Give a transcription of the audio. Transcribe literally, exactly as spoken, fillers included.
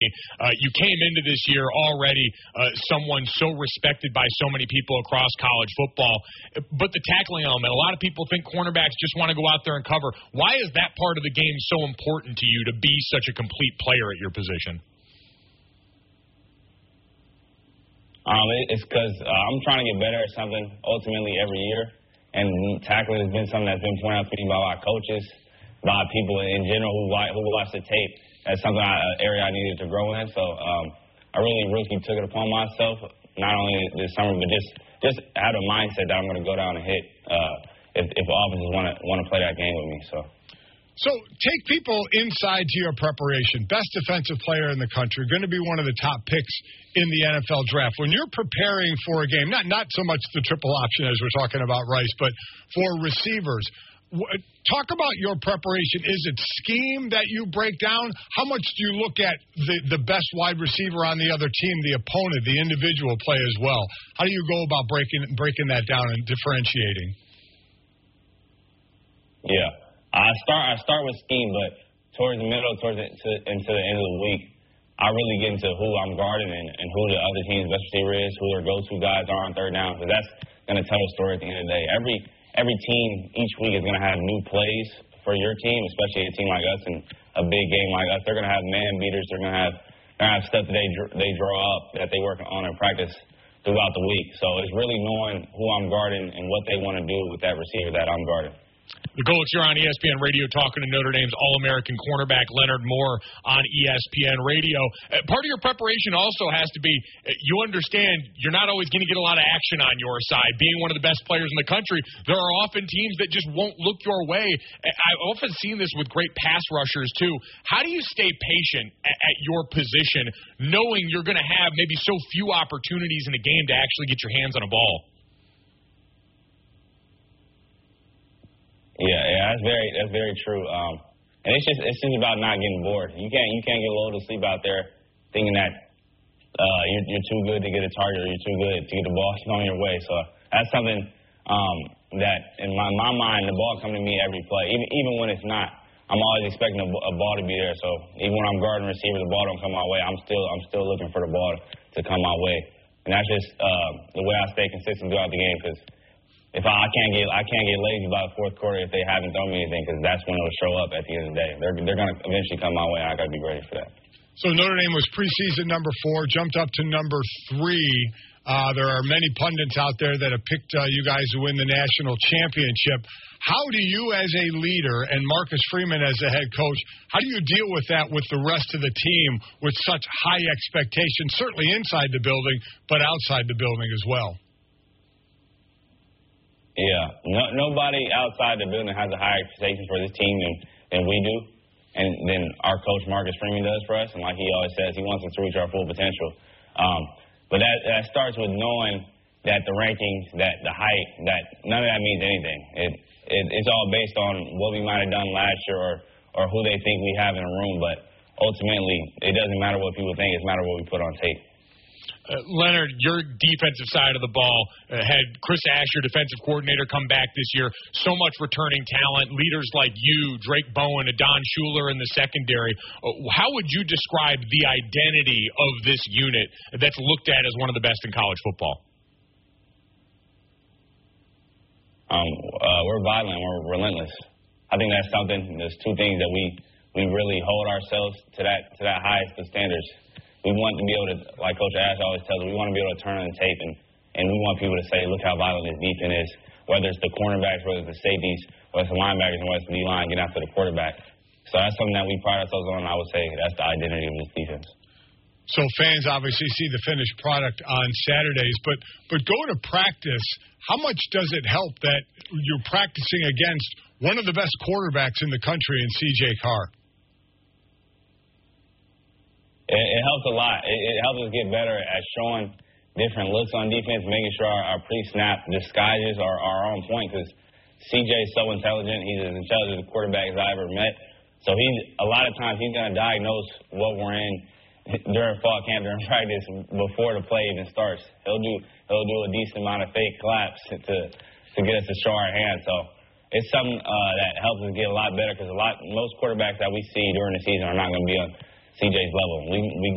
Uh, you came into this year already uh, someone so respected by so many people across college football. But the tackling element, a lot of people think cornerbacks just want to go out there and cover. Why is that part of the game so important to you to be such a complete player at your position? Um, it's because uh, I'm trying to get better at something ultimately every year, and tackling has been something that's been pointed out to me by my coaches, by people in general who watch, who watch the tape. That's something, I, an area I needed to grow in. So um, I really, really took it upon myself, not only this summer, but just just had a mindset that I'm going to go down and hit uh, if, if offenses want to want to play that game with me. So. So take people inside to your preparation. Best defensive player in the country, going to be one of the top picks in the N F L draft. When you're preparing for a game, not not so much the triple option as we're talking about Rice, but for receivers, talk about your preparation. Is it scheme that you break down? How much do you look at the, the best wide receiver on the other team, the opponent, the individual play as well? How do you go about breaking breaking that down and differentiating? Yeah. I start I start with scheme, but towards the middle, towards the, to, into the end of the week, I really get into who I'm guarding and, and who the other team's best receiver is, who their go-to guys are on third down, because that's going to tell a story at the end of the day. Every every team each week is going to have new plays for your team, especially a team like us and a big game like us. They're going to have man beaters. They're going to have they're going to have stuff that they they draw up that they work on in practice throughout the week. So it's really knowing who I'm guarding and what they want to do with that receiver that I'm guarding. The Golics here on E S P N Radio talking to Notre Dame's All-American cornerback Leonard Moore on E S P N Radio. Uh, part of your preparation also has to be uh, you understand you're not always going to get a lot of action on your side. Being one of the best players in the country, there are often teams that just won't look your way. I've often seen this with great pass rushers, too. How do you stay patient at, at your position, knowing you're going to have maybe so few opportunities in a game to actually get your hands on a ball? Yeah, yeah, that's very that's very true. Um, and it's just it's just about not getting bored. You can't you can't get lulled to sleep out there thinking that uh, you're you're too good to get a target or you're too good to get the ball on your way. So that's something um, that in my my mind, the ball coming to me every play, even even when it's not. I'm always expecting a, a ball to be there. So even when I'm guarding receiver, the ball don't come my way. I'm still I'm still looking for the ball to come my way. And that's just uh, the way I stay consistent throughout the game, because If I, I can't get I can't get lazy by the fourth quarter if they haven't thrown me anything, because that's when it'll show up at the end of the day. They're they're going to eventually come my way, and I got to be ready for that. So Notre Dame was preseason number four, jumped up to number three. Uh, there are many pundits out there that have picked uh, you guys to win the national championship. How do you, as a leader, and Marcus Freeman as the head coach, how do you deal with that with the rest of the team with such high expectations, certainly inside the building, but outside the building as well? Yeah, no, nobody outside the building has a higher expectation for this team than, than we do, and than our coach Marcus Freeman does for us. And like he always says, he wants us to reach our full potential. Um, but that, that starts with knowing that the rankings, that the height, that none of that means anything. It, it it's all based on what we might have done last year or or who they think we have in a room. But ultimately, it doesn't matter what people think; it's matter what we put on tape. Uh, Leonard, your defensive side of the ball uh, had Chris Asher, defensive coordinator, come back this year. So much returning talent, leaders like you, Drake Bowen, Adon Schuler in the secondary. Uh, how would you describe the identity of this unit that's looked at as one of the best in college football? Um, uh, we're violent. We're relentless. I think that's something. There's two things that we, we really hold ourselves to that to that highest of standards. We want to be able to, like Coach Ash always tells us, we want to be able to turn on the tape, and, and we want people to say, look how violent this defense is, whether it's the cornerbacks, whether it's the safeties, whether it's the linebackers, and whether it's the D-line getting after the quarterback. So that's something that we pride ourselves on, and I would say that's the identity of this defense. So fans obviously see the finished product on Saturdays, but, but going to practice, how much does it help that you're practicing against one of the best quarterbacks in the country in C J Carr? It, it helps a lot. It, it helps us get better at showing different looks on defense, making sure our, our pre-snap disguises are, are on point, because C J is so intelligent. He's as intelligent a quarterback as I ever met. So he's a lot of times he's going to diagnose what we're in during fall camp, during practice, before the play even starts. He'll do he'll do a decent amount of fake claps to to get us to show our hands. So it's something uh, that helps us get a lot better, because a lot most quarterbacks that we see during the season are not going to be on C J's level. We we